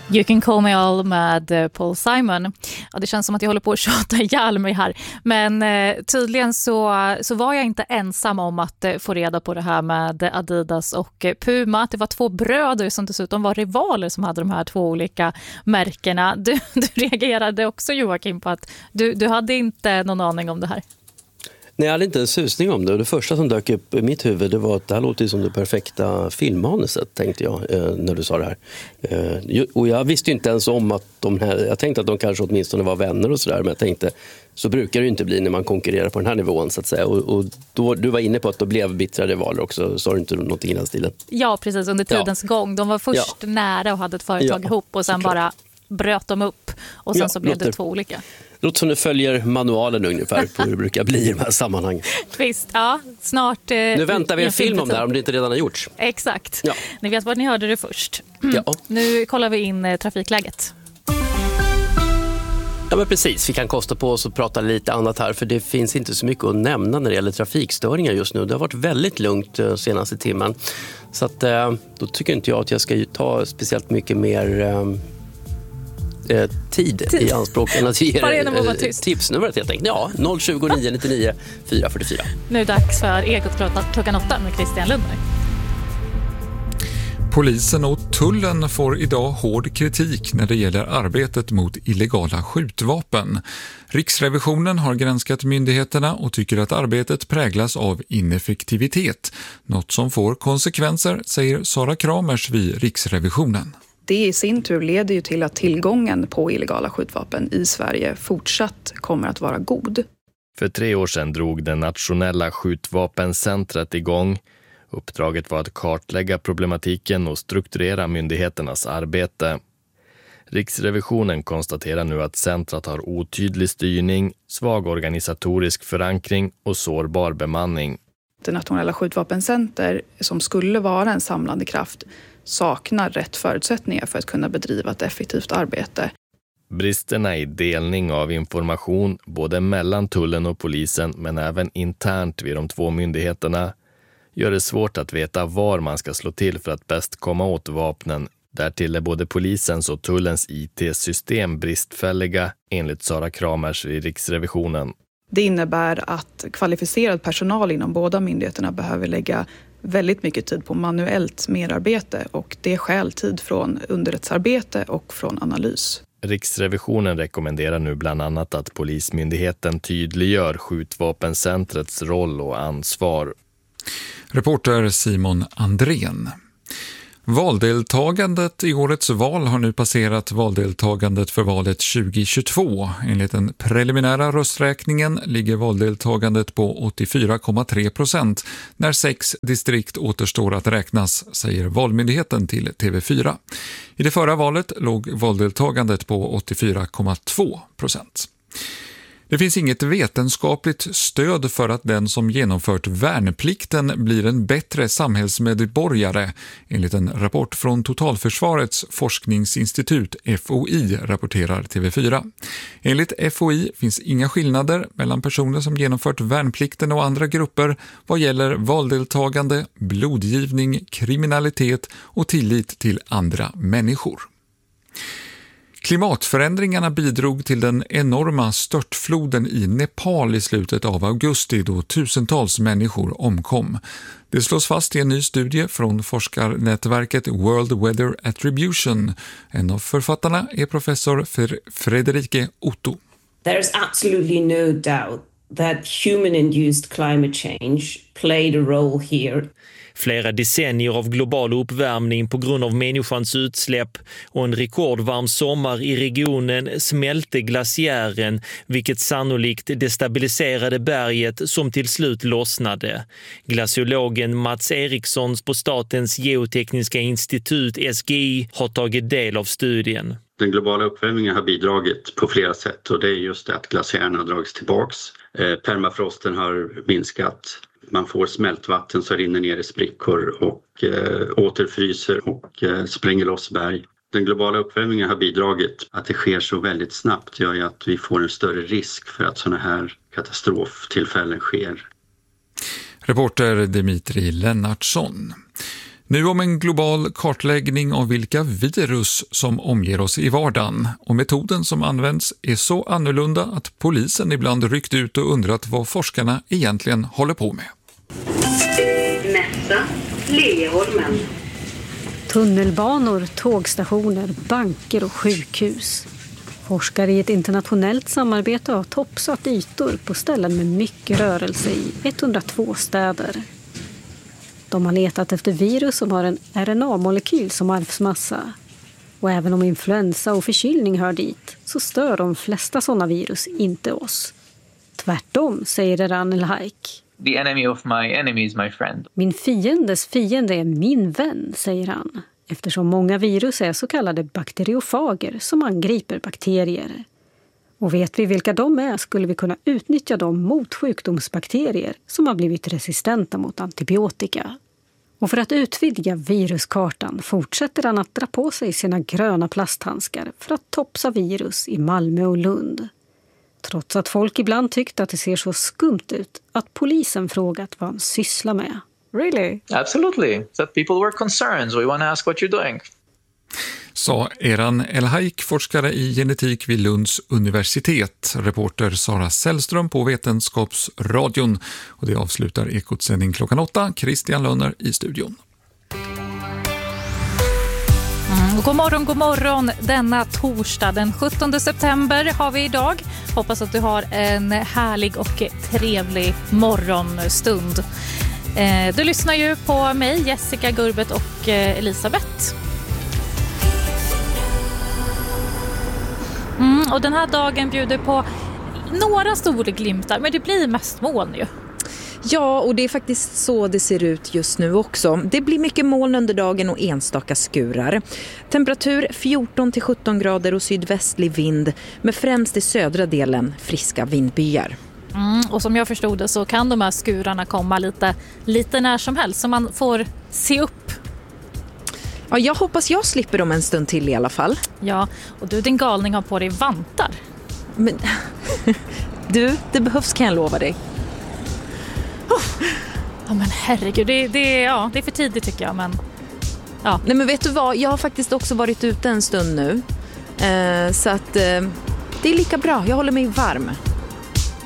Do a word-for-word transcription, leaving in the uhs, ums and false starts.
You Can Call Me All med Paul Simon. Ja, det känns som att jag håller på att tjata ihjäl mig här. Men eh, tydligen så, så var jag inte ensam om att eh, få reda på det här med Adidas och eh, Puma. Att det var två bröder som dessutom var rivaler som hade de här två olika märkena. Du, du reagerade också, Joakim, på att du, du hade inte någon aning om det här. Nej, jag hade inte en susning om det. Och det första som dök upp i mitt huvud, det var att det här låter som det perfekta filmmanuset, tänkte jag, eh, när du sa det här. Eh, och jag visste ju inte ens om att de här, jag tänkte att de kanske åtminstone var vänner och sådär, men jag tänkte, så brukar det ju inte bli när man konkurrerar på den här nivån, så att säga. Och, och då, du var inne på att de blev bittra rivaler också, sa du inte någonting i den stilen? Ja, precis, under tidens ja. gång. De var först ja. nära och hade ett företag ja, ihop och sen såklart. bara bröt de upp och sen ja, så blev låter. det två olika. Det låter som du följer manualen ungefär på hur det brukar bli i de här sammanhangen. Visst, ja, snart. Eh, nu väntar vi en, en film om det här, om det inte redan har gjorts. Exakt. Ja. Ni vet vad ni hörde det först. Ja. Nu kollar vi in eh, trafikläget. Ja, men precis. Vi kan kosta på oss och prata lite annat här, för det finns inte så mycket att nämna när det gäller trafikstörningar just nu. Det har varit väldigt lugnt uh, senaste timmen. Så att, uh, då tycker inte jag att jag ska ta speciellt mycket mer uh, uh, tid, tid i anspråk än att ge uh, tipsnumret helt enkelt. Ja, noll tjugo nio nittionio fyra fyrtiofyra. Nu är det dags för Ekot klockan åtta med Christian Lundberg. Polisen och tullen får idag hård kritik när det gäller arbetet mot illegala skjutvapen. Riksrevisionen har granskat myndigheterna och tycker att arbetet präglas av ineffektivitet. Något som får konsekvenser, säger Sara Kramers vid Riksrevisionen. Det i sin tur leder ju till att tillgången på illegala skjutvapen i Sverige fortsatt kommer att vara god. För tre år sedan drog det nationella skjutvapencentret igång. Uppdraget var att kartlägga problematiken och strukturera myndigheternas arbete. Riksrevisionen konstaterar nu att centret har otydlig styrning, svag organisatorisk förankring och sårbar bemanning. Det nationella skjutvapencenter, som skulle vara en samlande kraft, saknar rätt förutsättningar för att kunna bedriva ett effektivt arbete. Bristerna i delning av information både mellan tullen och polisen, men även internt vid de två myndigheterna, gör det svårt att veta var man ska slå till för att bäst komma åt vapnen. Därtill är både polisens och tullens I T-system bristfälliga, enligt Sara Kramers i Riksrevisionen. Det innebär att kvalificerad personal inom båda myndigheterna behöver lägga väldigt mycket tid på manuellt merarbete, och det stjäl tid från underrättsarbete och från analys. Riksrevisionen rekommenderar nu bland annat att Polismyndigheten tydliggör skjutvapencentrets roll och ansvar. Reporter Simon Andrén. Valdeltagandet i årets val har nu passerat valdeltagandet för valet tjugohundratjugotvå. Enligt den preliminära rösträkningen ligger valdeltagandet på åttiofyra komma tre procent när sex distrikt återstår att räknas, säger Valmyndigheten till T V fyra. I det förra valet låg valdeltagandet på åttiofyra komma två procent. Det finns inget vetenskapligt stöd för att den som genomfört värnplikten blir en bättre samhällsmedborgare, enligt en rapport från Totalförsvarets forskningsinstitut F O I, rapporterar T V fyra. Enligt F O I finns inga skillnader mellan personer som genomfört värnplikten och andra grupper vad gäller valdeltagande, blodgivning, kriminalitet och tillit till andra människor. Klimatförändringarna bidrog till den enorma störtfloden i Nepal i slutet av augusti då tusentals människor omkom. Det slås fast i en ny studie från forskarnätverket World Weather Attribution. En av författarna är professor Frederike Otto. There's absolutely no doubt that human-induced climate change played a role here. Flera decennier av global uppvärmning på grund av människans utsläpp och en rekordvarm sommar i regionen smälte glaciären, vilket sannolikt destabiliserade berget som till slut lossnade. Glaciologen Mats Eriksson på Statens geotekniska institut S G I har tagit del av studien. Den globala uppvärmningen har bidragit på flera sätt, och det är just det att glaciärerna har dragits tillbaks. Eh, permafrosten har minskat. Man får smältvatten som rinner ner i sprickor och eh, återfryser och eh, spränger loss berg. Den globala uppvärmningen har bidragit. Att det sker så väldigt snabbt gör ju att vi får en större risk för att sådana här katastroftillfällen sker. Reporter Dimitri Lennartsson. Nu om en global kartläggning av vilka virus som omger oss i vardagen. Och metoden som används är så annorlunda att polisen ibland ryckt ut och undrat vad forskarna egentligen håller på med. Mässa, Liljeholmen. Tunnelbanor, tågstationer, banker och sjukhus. Forskare i ett internationellt samarbete har toppsatt ytor på ställen med mycket rörelse i etthundratvå städer. De har letat efter virus som har en R N A-molekyl som arvsmassa. Och även om influensa och förkylning hör dit så stör de flesta sådana virus inte oss. Tvärtom, säger Eran El-Haik. The enemy of my enemy is my friend. Min fiendes fiende är min vän, säger han. Eftersom många virus är så kallade bakteriofager som angriper bakterier. Och vet vi vilka de är skulle vi kunna utnyttja dem mot sjukdomsbakterier som har blivit resistenta mot antibiotika. Och för att utvidga viruskartan fortsätter han att dra på sig sina gröna plasthandskar för att topsa virus i Malmö och Lund. Trots att folk ibland tyckt att det ser så skumt ut att polisen frågat vad han sysslar med. Really? Absolutely. That people were concerned. We want to ask what you're doing. Sa Eran El-Haik, forskare i genetik vid Lunds universitet. Reporter Sara Sällström på Vetenskapsradion. Och det avslutar Ekotsändning klockan åtta. Christian Lönner i studion. Mm, god morgon, god morgon. Denna torsdag den sjuttonde september har vi idag. Hoppas att du har en härlig och trevlig morgonstund. Eh, du lyssnar ju på mig, Jessica Gurbet och eh, Elisabeth. Mm, och den här dagen bjuder på några stora glimtar, men det blir mest moln ju. Ja, och det är faktiskt så det ser ut just nu också. Det blir mycket moln under dagen och enstaka skurar. Temperatur fjorton till sjutton grader och sydvästlig vind, med främst i södra delen friska vindbyar. Mm, och som jag förstod det så kan de här skurarna komma lite, lite när som helst, så man får se upp. Ja, jag hoppas jag slipper dem en stund till i alla fall. Ja, och du din galning har på dig vantar. Men du, det behövs kan jag lova dig. Oh. Ja, men herregud, det, det, ja, det är för tidigt tycker jag, men ja. Nej, men vet du vad, jag har faktiskt också varit ute en stund nu. Eh, så att eh, det är lika bra, jag håller mig varm.